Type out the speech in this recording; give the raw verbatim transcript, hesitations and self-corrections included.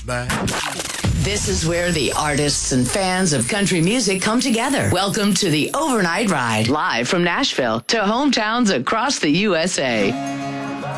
back. This is where the artists and fans of country music come together. Welcome to the Overnight Ride, live from Nashville to hometowns across the U S A.